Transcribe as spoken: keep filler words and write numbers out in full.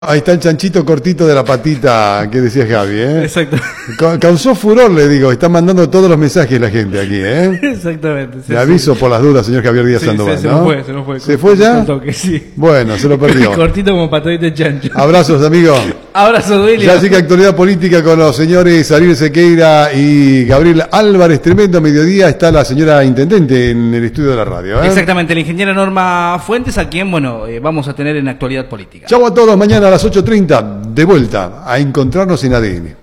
Ahí está el chanchito cortito de la patita que decías Gaby, ¿eh? Exacto. Ca- Causó furor, le digo, está mandando todos los mensajes la gente aquí, ¿eh? Exactamente. Sí, Le aviso sí. por las dudas, señor Javier Díaz Sí, Sandoval, sí, se ¿no? nos fue, se nos fue. ¿Se fue ya? Un toque, sí. Bueno, se lo perdió. Cortito como patadita de chancho. Abrazos, amigo. Abrazo, Duilio. Ya sigue actualidad política con los señores Ariel Sequeira y Gabriel Álvarez. Tremendo mediodía. Está la señora intendente en el estudio de la radio, ¿eh? Exactamente, la ingeniera Norma Fuentes, a quien, bueno, eh, vamos a tener en actualidad política. Chau a todos, mañana a las ocho treinta, de vuelta a encontrarnos en A D N.